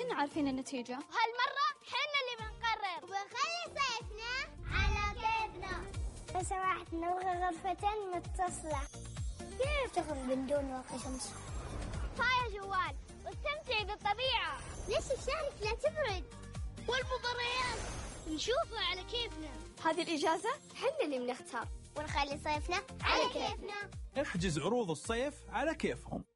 وحنا عارفين النتيجة. وهالمرة حنا اللي بنقرر وبنخلي صيفنا على كيفنا. لو سمحت نبغى غرفتين متصلة. كيف تخرج من دون واقي شمس؟ طاير جوال واستمتعي بالطبيعة. ليش الشارع لا تبرد؟ والمباريات نشوفها على كيفنا. هذه الإجازة حنا اللي بنختار ونخلي صيفنا على كيفنا. احجز عروض الصيف على كيفهم.